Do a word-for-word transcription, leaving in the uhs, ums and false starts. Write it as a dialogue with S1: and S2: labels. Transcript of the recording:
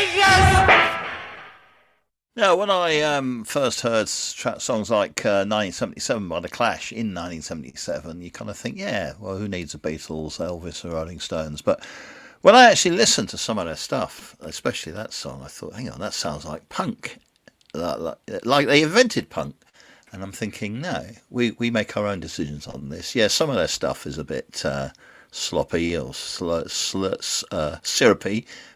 S1: Now, when I um, first heard tra- songs like uh, nineteen seventy-seven by The Clash in nineteen seventy-seven, you kind of think, yeah, well, who needs the Beatles, Elvis, or Rolling Stones? But when I actually listened to some of their stuff, especially that song, I thought, hang on, that sounds like punk. Like, like, like they invented punk. And I'm thinking, no, we, we make our own decisions on this. Yeah, some of their stuff is a bit uh, sloppy or sl- sl- uh, syrupy,